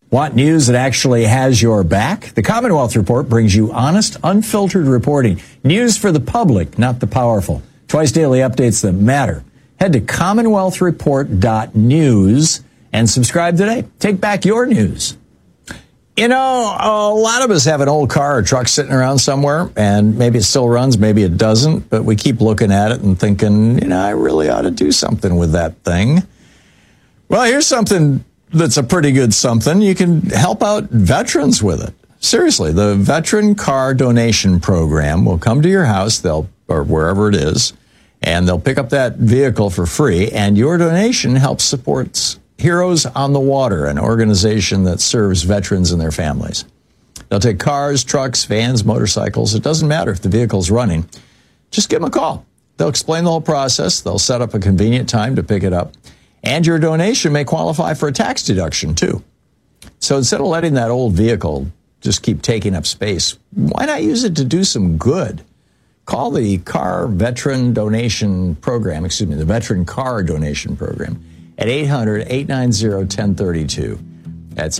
Want news that actually has your back? The Commonwealth Report brings you honest, unfiltered reporting. News for the public, not the powerful. Twice daily updates that matter. Head to commonwealthreport.news and subscribe today. Take back your news. You know, a lot of us have an old car or truck sitting around somewhere, and maybe it still runs, maybe it doesn't, but we keep looking at it and thinking, you know, I really ought to do something with that thing. Well, here's something that's a pretty good something. You can help out veterans with it. Seriously, the Veteran Car Donation Program will come to your house, or wherever it is, and they'll pick up that vehicle for free, and your donation helps support Heroes on the Water, an organization that serves veterans and their families. They'll take cars, trucks, vans, motorcycles. It doesn't matter if the vehicle's running. Just give them a call. They'll explain the whole process. They'll set up a convenient time to pick it up. And your donation may qualify for a tax deduction, too. So instead of letting that old vehicle just keep taking up space, why not use it to do some good? Call the Car Veteran Donation Program, the Veteran Car Donation Program, at 800-890-1032. That's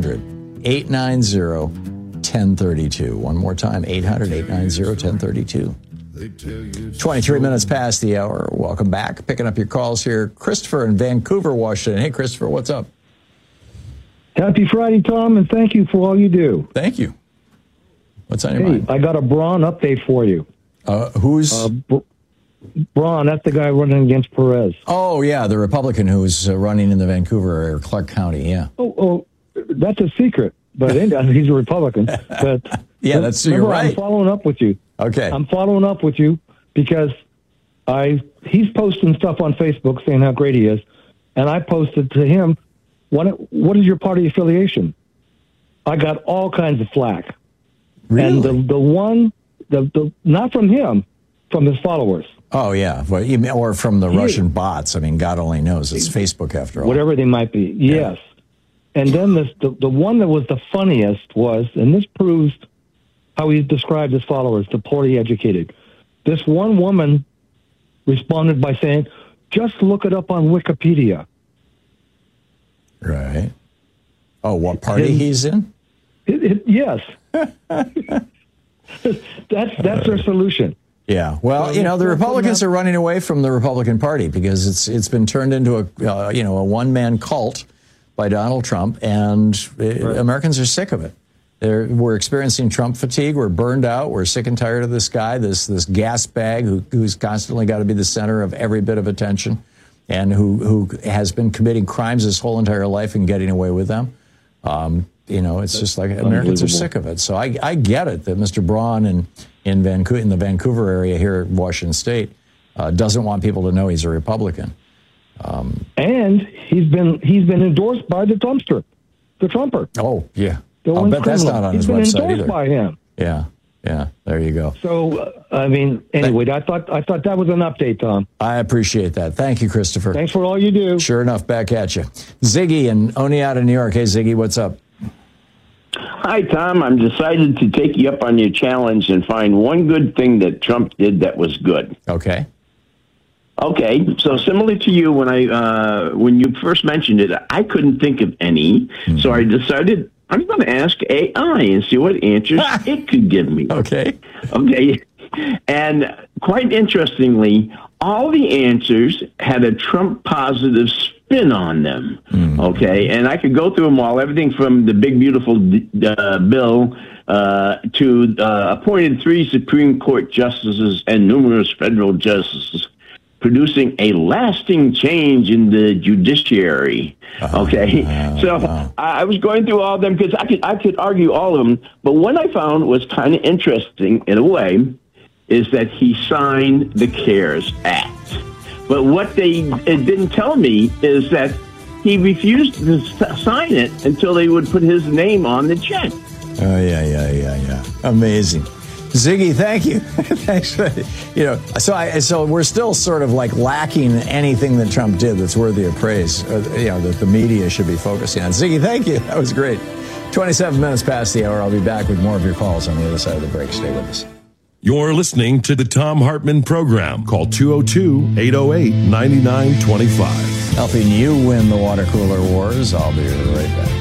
800-890-1032. One more time, 800-890-1032. 23 minutes past the hour. Welcome back. Picking up your calls here. Christopher in Vancouver, Washington. Hey, Christopher, what's up? Happy Friday, Tom, and thank you for all you do. Thank you. What's on your mind? I got a Braun update for you. Who's? Braun, that's the guy running against Perez. Oh, yeah, the Republican who's running in the Vancouver area, Clark County, yeah. Oh, that's a secret, but he's a Republican. But yeah, you're right. I'm following up with you. Okay. I'm following up with you because he's posting stuff on Facebook saying how great he is, and I posted to him, what is your party affiliation? I got all kinds of flack. Really? And the one, not from him, from his followers. Oh, yeah. Or from the Russian bots. I mean, God only knows. It's Facebook after all. Whatever they might be. Yes. Yeah. And then the one that was the funniest was, and this proves how he described his followers, the poorly educated. This one woman responded by saying, just look it up on Wikipedia. Right. Oh, what party he's in? Yes. That's their solution. Yeah. Well, you know, the Republicans are running away from the Republican Party because it's been turned into a one-man cult by Donald Trump, and Americans are sick of it. We're experiencing Trump fatigue. We're burned out. We're sick and tired of this guy, this gas bag who's constantly got to be the center of every bit of attention, and who has been committing crimes his whole entire life and getting away with them. It's just like Americans are sick of it. So I get it that Mr. Braun in the Vancouver area here at Washington State doesn't want people to know he's a Republican. And he's been endorsed by the Trumper. Oh, yeah. I'll bet that's not on his website either. He's been endorsed by him. Yeah. There you go. So, anyway, I thought that was an update, Tom. I appreciate that. Thank you, Christopher. Thanks for all you do. Sure enough, back at you. Ziggy in Oneonta, New York. Hey, Ziggy, what's up? Hi, Tom. I'm decided to take you up on your challenge and find one good thing that Trump did that was good. Okay. So similar to you, when you first mentioned it, I couldn't think of any. Mm-hmm. So I decided I'm going to ask AI and see what answers it could give me. Okay. And quite interestingly, all the answers had a Trump positive spin on them. Mm. Okay. And I could go through them all, everything from the big, beautiful bill to appointed 3 Supreme Court justices and numerous federal justices, producing a lasting change in the judiciary. Okay. I was going through all of them because I could argue all of them. But one I found was kind of interesting in a way is that he signed the CARES Act. But what it didn't tell me is that he refused to sign it until they would put his name on the check. Oh, yeah. Amazing. Ziggy, thank you. Thanks for, so we're still sort of like lacking anything that Trump did that's worthy of praise, that the media should be focusing on. Ziggy, thank you. That was great. 27 minutes past the hour. I'll be back with more of your calls on the other side of the break. Stay with us. You're listening to the Thom Hartmann Program. Call 202-808-9925. Helping you win the water cooler wars. I'll be right back.